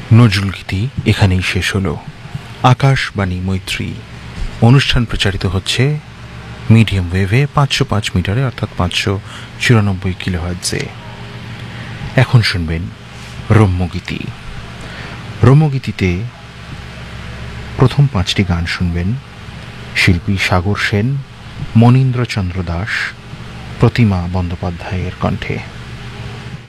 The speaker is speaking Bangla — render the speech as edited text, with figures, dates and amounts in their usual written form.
নজরুলগীতি এখানেই শেষ হলো। আকাশবাণী মৈত্রী অনুষ্ঠান প্রচারিত হচ্ছে মিডিয়াম ওয়েভে 505 মিটারে অর্থাৎ 594 কিলোহার্টজে। এখন শুনবেন রম্যগীতি। রম্যগীতিতে প্রথম 5টি গান শুনবেন শিল্পী সাগর সেন, মনীন্দ্রচন্দ্র দাস, প্রতিমা বন্দ্যোপাধ্যায়ের কণ্ঠে।